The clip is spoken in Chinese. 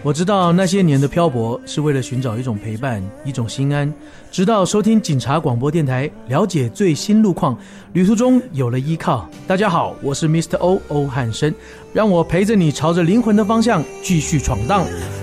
我知道那些年的漂泊是为了寻找一种陪伴，一种心安，直到收听警察广播电台，了解最新路况，旅途中有了依靠。大家好，我是 Mr. O 欧汉生，让我陪着你朝着灵魂的方向继续闯荡。